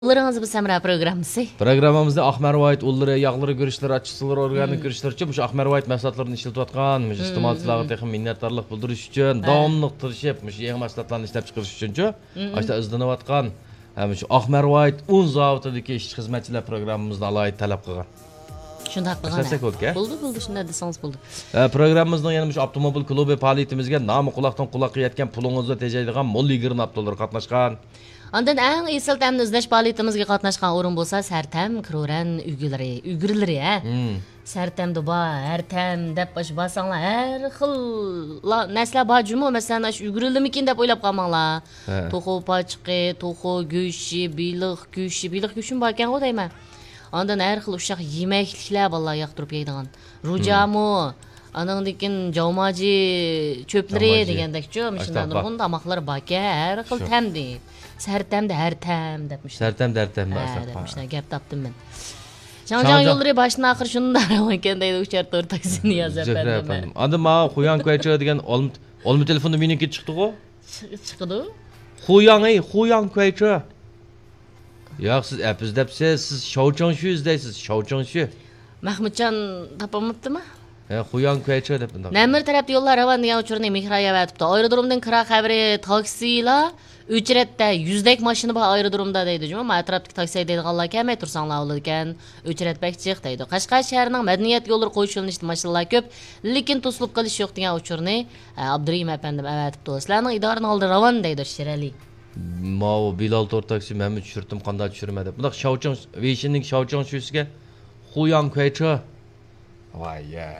Ularınız bu Semra programısı. Programımızda Ahmer White ulları, yağları görüşler, açısılar, organik görüşler için bu Ahmer White mahsulotlarını işletiyotgan, istimalçılarga texim minnettarlık bildiriş üçün, davamlıq tırışıp, yeni mahsulotlarını işlep çıkarış üçün, aşta izleniyotgan, şu Ahmer White un zavutidagi iş xizmatchilar programımızda alayı talep qilgan. Şunda Başlasak okey. Buldu, şunda deseniz buldu. Programımızın yana şu avtomobil klubi faaliyetimizga namı qulaqdan qulaqqa yetgan pulingizga tejaydigan mo'l 20 avtolar qatnashgan. Ondan eng esil təmni izləş faaliyetimizga qatnaşqan o'rin bo'lsa, Sartam Kroran ügürləri, ha. Sartamda her tem deb baş basanglar, her xil nəslə bacımı, məsələn, aş ügürildimikin deb o'ylab qalmanglar. Toxu paçqi, toxu go'shi, biliq go'shim barkan o deyman. Ondan her xil uşaq yeməkliklər vallahi yaqtırıb yeydigan. Rujamu, anandikin javmacı çöpləri degəndəkçə, məşinə nurgun tamaqlar barkan, her xil təmdi. Sertemde her tem demişler. Sertemde her tem demişler. Gap taptım ben. Can yolları başına akır şunu da araman kendiydi uçar tor taksini yazar efendim. Adım ağa Huyan Kuyacı degen olmu telefonu miniki çıktı o? Çıktı. Huyan Kuyacı. Yok siz epizdepsiz, siz Şavçanshu izleysiz, Şavçanshu. Mahmutcan tapamadı mı? Huyan Kuyacı depin. Nemir tarafta yollar ravan diyen uçurunu mihraya vatipti. Aerodromdan kıra haberi taksiyle ücretdə 100dek maşını var aerodromda deydi. Amma ətrafdakı taksiyə deydiganlar kəmə tursanlar olur ekan. Ücret bək jiq deydi. Qashqar şəhərinin mədəniyyət yolları qoyuşulmuşdu, maşınlar köp, lekin to'silib qolish yo'q degan uchurni Abdurahim apandim avatib do'stlarning idoraning oldi ravan deydi Shirali. Mao Bilal tor taksi men tushirdim, qanday tushirmadi. Bundaq Şavçan Veyshinning Şavçan şusiga Huyan Kuyacı. Voy ya.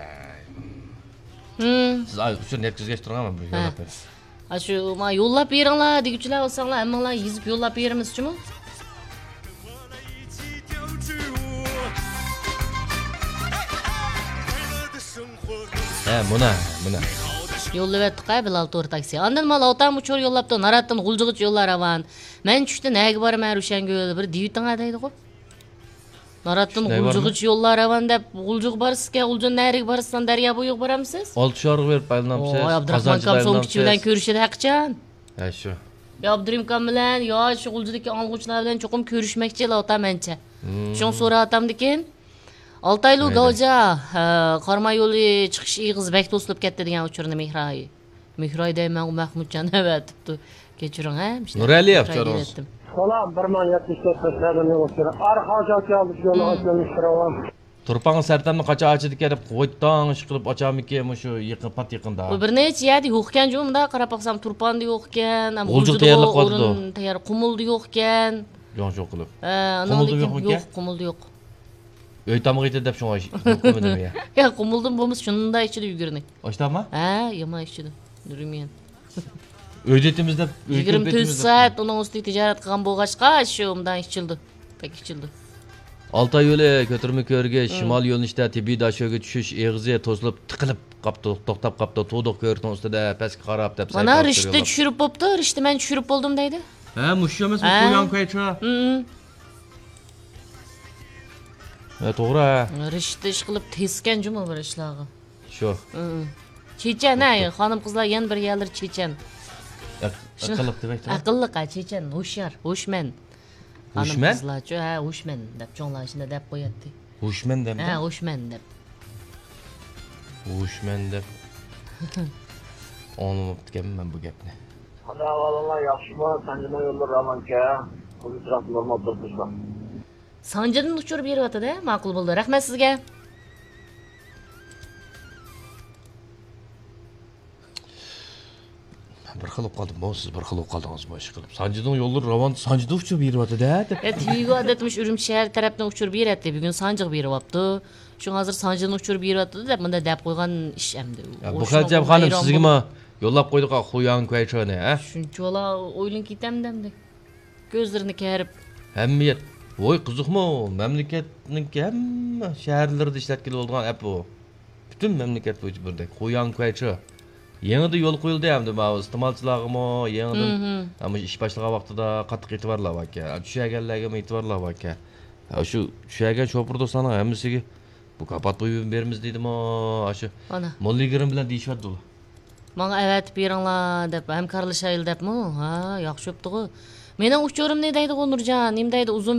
Siz uchun yetkazgach turganman bu yo'lda. Aşı ma yollab beringlar deguvchilar olsanglar, hammanglar yezib yollab beramizchimi? Buna. Yollab etdik Bilal tor taksi. Ondan mal otam uçur yollabdi, Naratdan G'uljig'ich yollar avan. Men tushdi nega boraman Rushango'ga bir devitan deydi qo'p. Naratdan G'uljig'ich yollar avan deb G'uljig barsizga, G'uljin nariga barsizdan daryo bo'yiga boramsiz? 6 şargı verib baylanamsiz. Abdurahman Kamson kichi bilan ko'rishadi haqchan. Shu. Abdurim kam bilan yo shu G'uljidagi olg'uvchilar bilan cho'qim ko'rishmoqchi ota mencha. Shun so'ratamdikin. Altaylu Gavja qarma yo'li chiqish ig'iz bak to'silib ketdi degan uchurni Mehroy deyman Mahmudjon avatibdi. Kechiring ha. Nuraliyev cho'rimiz. Salam 174 o'tira. Arxajoq yoldi yo'lni ochganishtirib. Turpağın sertemni qacha açıdı kelib qo'ydan ish qilib ochamiki shu pat yaqinda. Bu bir necha yerda yo'qkan jo'mda qarab baqsam turpanda yo'qkan, G'uljig tayyorlab qoldi. Tayyor qumulda yo'qkan. Yo'q qilib. Qumulda yo'qmi? Yo'q, qumulda yo'q. Öy tamığı eti dep şuna yo'qmidimi ya? Ya qumuldum bo'lmas shunda ichida yugurni. Ochtami? Yama ichida. Durmayman. Ödetimizde 24 saat onun ustiga tijorat qilgan bo'lg'achqa shu undan ichildi. Pek ichildi. Altay yo'li ko'tirma ko'rga shimol yo'nalishda tibbiy dashoga tushish eg'izi to'silib tiqilib qapti, to'xtab qapti, to'diq ko'rikning ustida pastga qarab deb mana rishta tushirib bo'pti, rishta men tushirib bo'ldim deydi. Mushu emas, Huyan Kuyacı. To'g'ri. Rishta ish qilib teskan juma bir ishlarga. Shu. Chechan, xonim qizlar yana bir yerlar chechan. Aqilliq demakdir. Aqilliq, chechan, hushyor, hushman. Hushman? Qizlarcha, hushman deb cho'nglar shunda deb qo'yadi. Hushman deb. Hushman deb. Hushman deb. Anlamabdiganman bu gapni. Xudovallar yaxshimi? Sanjima yo'llar ravanka. Bu trafik normal turibdi. Sanjidan uchirib beryapti-da, ma'qul bo'ldi. Rahmat sizga. Bir xil qoldim, siz bir xil qoldingiz bu ish qilib. Sanjidan yo'llar ravon Sanjida uchirib beryapti-da deb. Tiviga odatimish Urumchi shahar tarafdan uchirib beryapti. Bugun Sanjiq beryapti. Shu hozir Sanjidan uchirib beryapti deb bunda deb qo'ygan ish endi. Bu Xalcam xonim sizga yo'llab qo'ydik Huyan Kuyacı'ni, ha? Shunchalar o'ylin ketamdamda. Ko'zlarini karib. Hamiyat. Voy qiziqmi? Mamlakatning hamma shaharlarida ishlatkili bo'lgan app bu. Butun mamlakat bo'yicha birdek Huyan Kuyacı. Yanıda yo'l qo'yildi hamda ma iste'molchilarga yanıdan ama ish boshlagan vaqtida qattiq e'tiborlar va aka. Tushaganlarga e'tiborlar va aka. Shu tushagan shopir do'stlarning hammasiga bu kapat qo'yib beramiz deydimi? Shu Molligirim bilan deyishadi ular. Menga avatib beringlar deb hamkorlashaylik debmi? Yaxshi bo'pti-ku. Mening uchurim ne deydi Nurjon? Nim deydi uzun